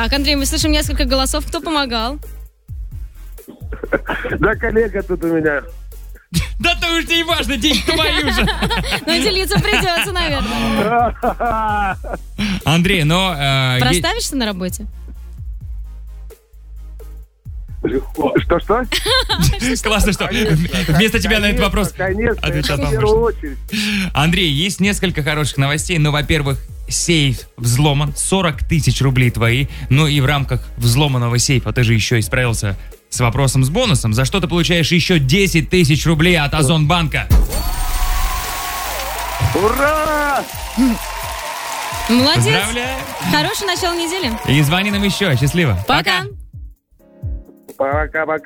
Так, Андрей, мы слышим несколько голосов. Кто помогал? Да, коллега тут у меня. Да то уж не важно, деньги твои же. Ну, делиться придется, наверное. Андрей, но... Проставишься на работе? Легко. Что? Классно, что вместо тебя на этот вопрос Конечно, отвечал в Том первую Мышкин. очередь. Андрей, есть несколько хороших новостей. Ну, во-первых, сейф взломан, 40 тысяч рублей твои. Ну и в рамках взломанного сейфа ты же еще и справился с вопросом с бонусом, за что ты получаешь еще 10 тысяч рублей от Озонбанка. Ура! Молодец. Поздравляю. Хорошее начало недели. И звони нам еще. Счастливо. Пока. Пока-пока.